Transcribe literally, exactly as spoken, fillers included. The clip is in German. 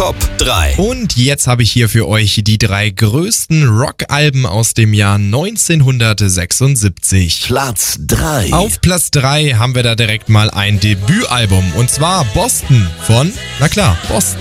Top drei. Und jetzt habe ich hier für euch die drei größten Rockalben aus dem Jahr neunzehnhundertsechsundsiebzig. Platz drei. Auf Platz drei haben wir da direkt mal ein Debütalbum und zwar Boston von, na klar, Boston.